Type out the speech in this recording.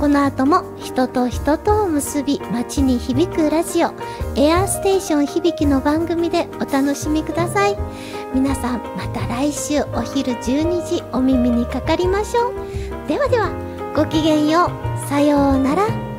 この後も人と人とを結び街に響くラジオエアーステーション響きの番組でお楽しみください。皆さんまた来週お昼12時お耳にかかりましょう。ではではごきげんよう。さようなら。